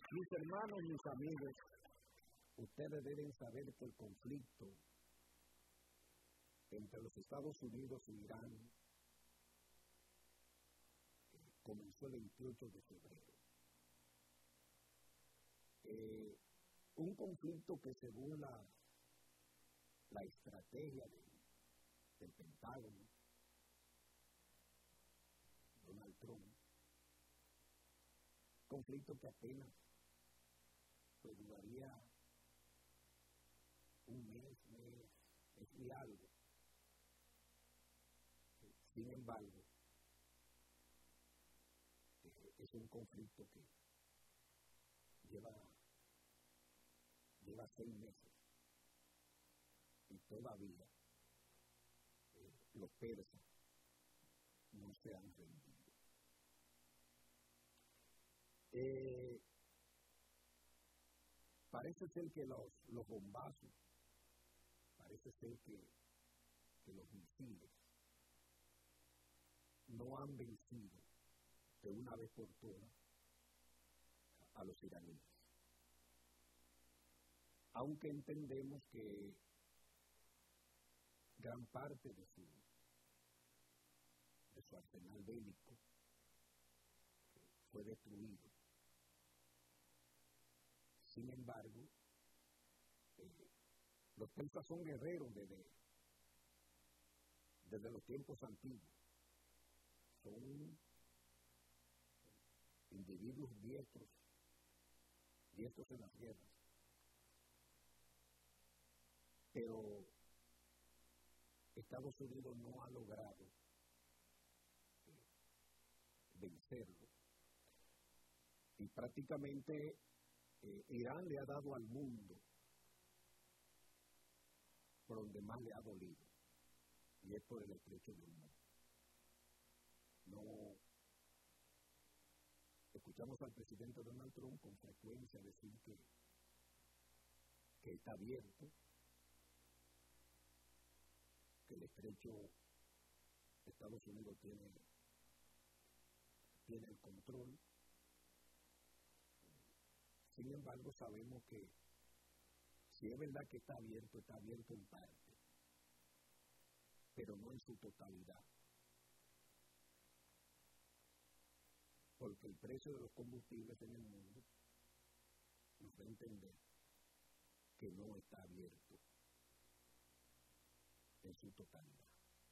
Mis hermanos, mis amigos, ustedes deben saber que el conflicto entre los Estados Unidos y Irán comenzó el 28 de febrero. Un conflicto que según la estrategia del Pentágono, Donald Trump, conflicto que apenas duraría un mes y algo. Sin embargo, es un conflicto que lleva 6 meses y todavía los persas no se han rendido. Parece ser que los bombazos, parece ser que los misiles no han vencido de una vez por todas a los iraníes. Aunque entendemos que gran parte de su arsenal bélico fue destruido. Sin embargo, los persas son guerreros desde los tiempos antiguos. Son individuos diestros en las guerras. Pero Estados Unidos no ha logrado vencerlo. Y prácticamente Irán le ha dado al mundo por donde más le ha dolido, y es por el estrecho de Hormuz. No escuchamos al presidente Donald Trump con frecuencia decir que está abierto, que el estrecho de Estados Unidos tiene el control. Sin embargo, sabemos que si es verdad que está abierto en parte, pero no en su totalidad. Porque el precio de los combustibles en el mundo nos da a entender que no está abierto en su totalidad.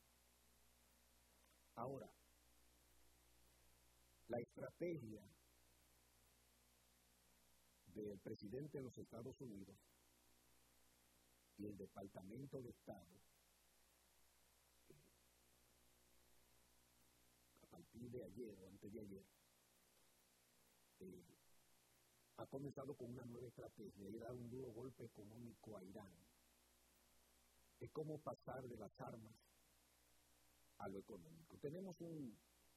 Ahora, la estrategia del presidente de los Estados Unidos y el Departamento de Estado, a partir de ayer o antes de ayer, ha comenzado con una nueva estrategia y dar un duro golpe económico a Irán. Es como pasar de las armas a lo económico. Tenemos un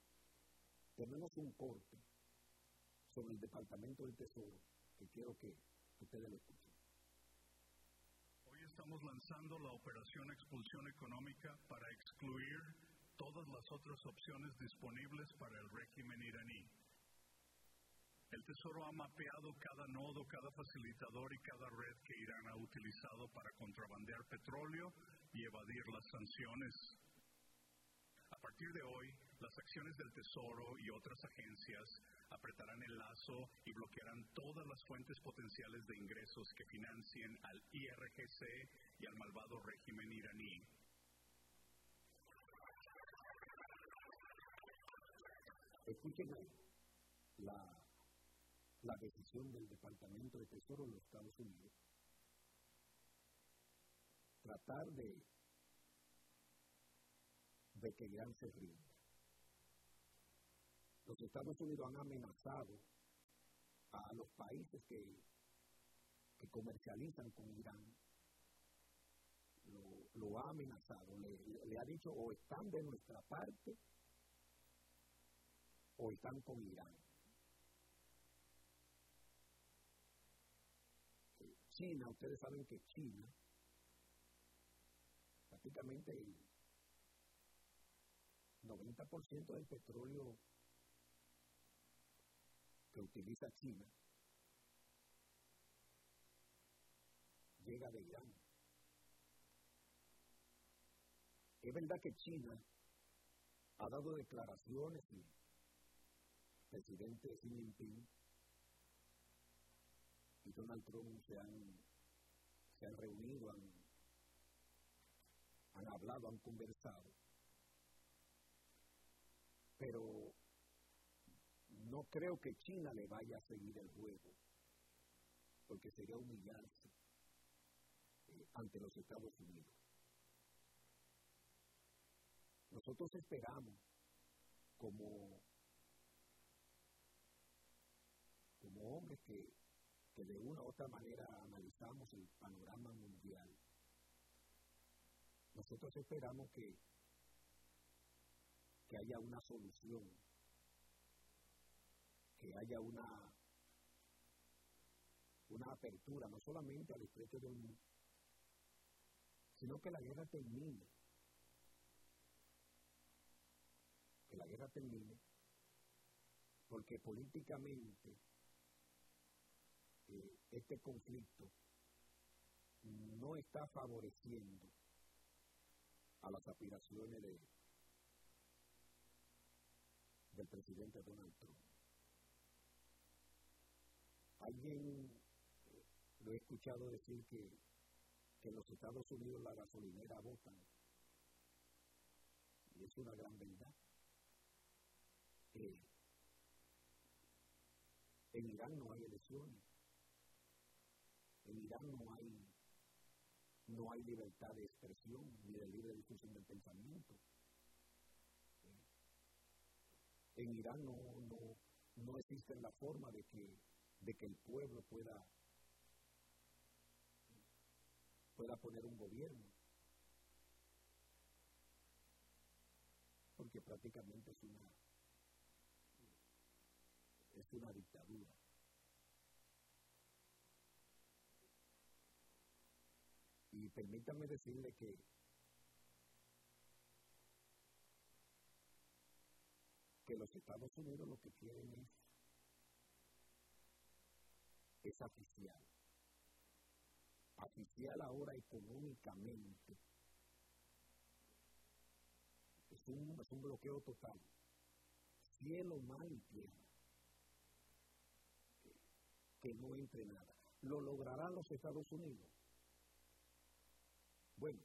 corte sobre el Departamento del Tesoro que quiero que ustedes lo escuchen. Hoy estamos lanzando la operación Expulsión Económica para excluir todas las otras opciones disponibles para el régimen iraní. El Tesoro ha mapeado cada nodo, cada facilitador y cada red que Irán ha utilizado para contrabandear petróleo y evadir las sanciones. A partir de hoy, las acciones del Tesoro y otras agencias apretarán el lazo y bloquearán todas las fuentes potenciales de ingresos que financien al IRGC y al malvado régimen iraní. Escuchen la decisión del Departamento de Tesoro de los Estados Unidos. Tratar de que Irán se rinda. Los Estados Unidos han amenazado a los países que comercializan con Irán. Lo ha amenazado, le ha dicho o están de nuestra parte o están con Irán. China, ustedes saben que China, prácticamente el 90% del petróleo que utiliza China llega de Irán. Es verdad que China ha dado declaraciones y el presidente Xi Jinping y Donald Trump se han reunido, han hablado, han conversado, pero no creo que China le vaya a seguir el juego, porque sería humillarse ante los Estados Unidos. Nosotros esperamos, como hombres que de una u otra manera analizamos el panorama mundial, nosotros esperamos que haya una solución, que haya una apertura, no solamente al estrecho de Hormuz, sino que la guerra termine. Que la guerra termine, porque políticamente este conflicto no está favoreciendo a las aspiraciones del presidente Donald Trump. Alguien lo he escuchado decir que en los Estados Unidos la gasolinera botan, y es una gran verdad. En Irán no hay elecciones, en Irán no hay libertad de expresión ni de libre difusión del pensamiento. En Irán no existe la forma de que el pueblo pueda poner un gobierno, porque prácticamente es una dictadura. Y permítanme decirle que los Estados Unidos lo que quieren es asfixiar ahora económicamente. Es un bloqueo total, cielo, mar y tierra, que no entre nada. ¿Lo lograrán los Estados Unidos? Bueno,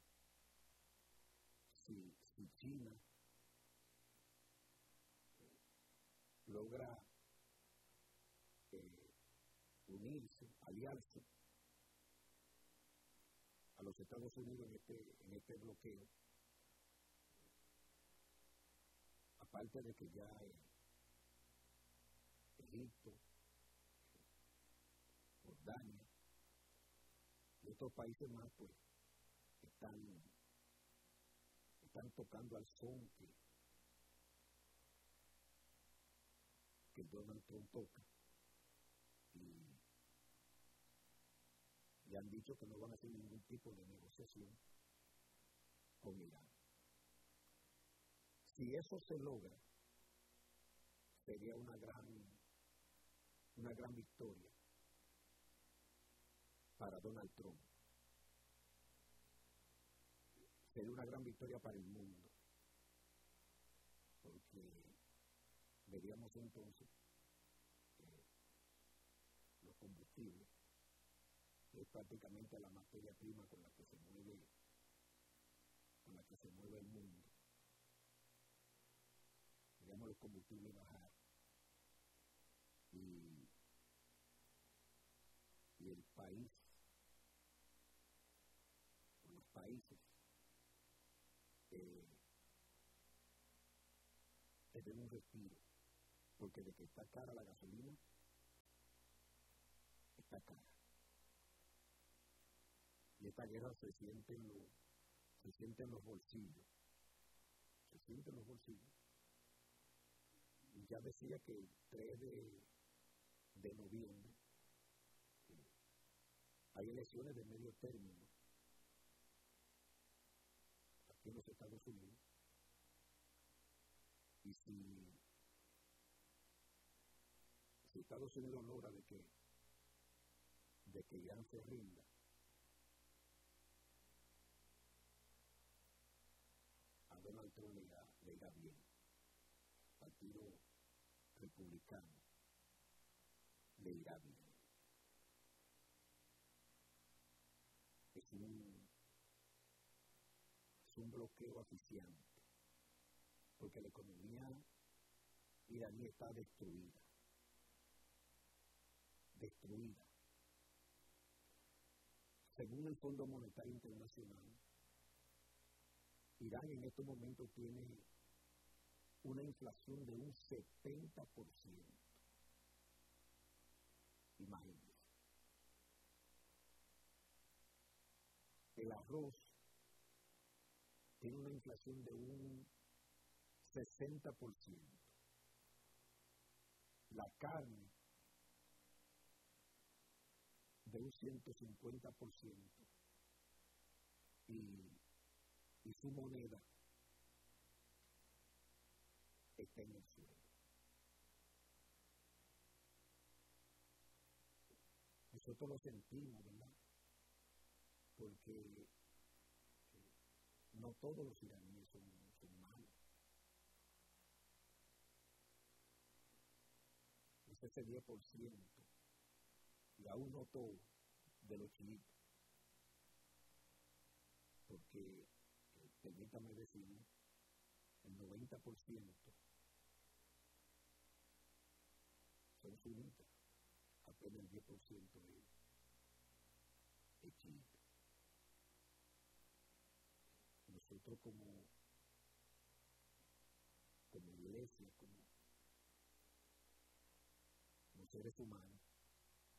si China logra unirse, aliarse a los Estados Unidos en este bloqueo, aparte de que ya Egipto, Jordania y otros países más pues están tocando al son que Donald Trump toca, y han dicho que no van a hacer ningún tipo de negociación con Irán. Si eso se logra, sería una gran victoria para Donald Trump. Sería una gran victoria para el mundo, porque veríamos entonces los combustibles, que es prácticamente la materia prima con la que se mueve el mundo. Veríamos los combustibles bajar y el país, o los países, tener un respiro, porque de que está cara la gasolina, está cara. Y esta guerra se siente en los bolsillos. Se siente en los bolsillos. Y ya decía que el 3 de noviembre hay elecciones de medio término aquí en los Estados Unidos. Y si Estados Unidos logra de que Irán se rinda, Petro le irá bien. Partido Republicano le irá bien. Es un bloqueo eficiente, porque la economía iraní está destruida. Según el Fondo Monetario Internacional, Irán en estos momentos tiene una inflación de un 70%. Imagínense. El arroz tiene una inflación de un 60%. La carne de un 150%. Y su moneda está en el suelo. Nosotros lo sentimos, ¿verdad? Porque no todos los iraníes son malos. Es ese 10%, y aún no todo, de los chiitas. Porque, permítame decirlo, el 90% son sunitas, apenas el 10% es chiita. Nosotros como iglesia, como seres humanos,